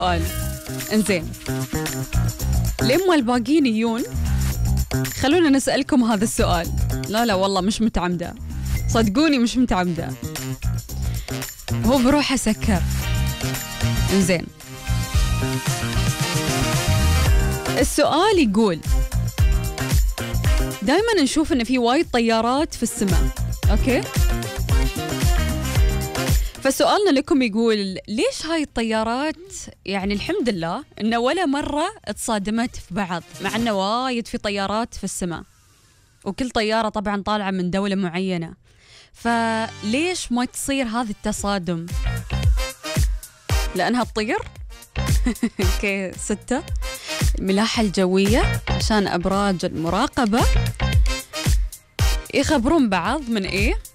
سؤال. انزين، لما الباقيين يجون خلونا نسألكم هذا السؤال. لا والله مش متعمدة، صدقوني مش متعمدة، هو بروح أسكر. انزين، السؤال يقول دائما نشوف إن في وايد طيارات في السماء، أوكي؟ فسؤالنا لكم يقول ليش هاي الطيارات يعني الحمد لله إنه ولا مرة تصادمت في بعض، مع إنه وايد في طيارات في السماء وكل طيارة طبعا طالعة من دولة معينة، فليش ما تصير هذا التصادم؟ لأنها تطير؟ اوكي. 6، الملاحة الجوية عشان أبراج المراقبة يخبرون بعض من إيه؟